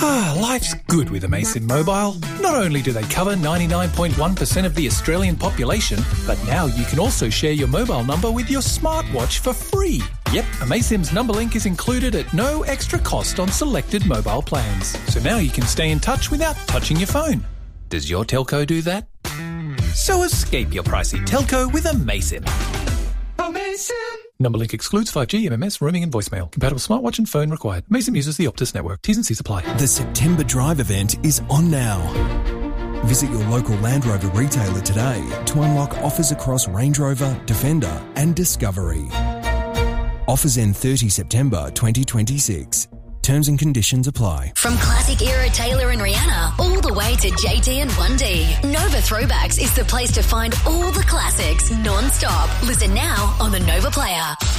Life's good with Amaysim Mobile. Not only do they cover 99.1% of the Australian population, but now you can also share your mobile number with your smartwatch for free. Yep, Amaysim's number link is included at no extra cost on selected mobile plans. So now you can stay in touch without touching your phone. Does your telco do that? So escape your pricey telco with Amaysim. Amaysim! Number link excludes 5G, MMS, roaming and voicemail. Compatible smartwatch and phone required. Amaysim uses the Optus network. T's and C's apply. The September Drive event is on now. Visit your local Land Rover retailer today to unlock offers across Range Rover, Defender and Discovery. Offers end 30 September 2026. Terms and conditions apply. From classic era Taylor and Rihanna all the way to JT and 1D, Nova Throwbacks is the place to find all the classics non-stop. Listen now on the Nova Player.